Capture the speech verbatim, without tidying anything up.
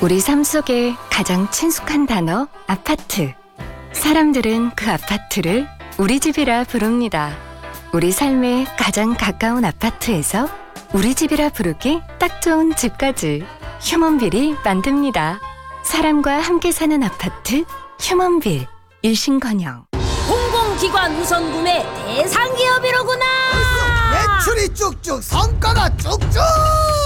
우리 삶 속에 가장 친숙한 단어 아파트. 사람들은 그 아파트를 우리 집이라 부릅니다. 우리 삶에 가장 가까운 아파트에서 우리 집이라 부르기 딱 좋은 집까지 휴먼빌이 만듭니다. 사람과 함께 사는 아파트 휴먼빌. 일신건영. 공공기관 우선 구매 대상 기업이로구나. 매출이 쭉쭉, 성과가 쭉쭉.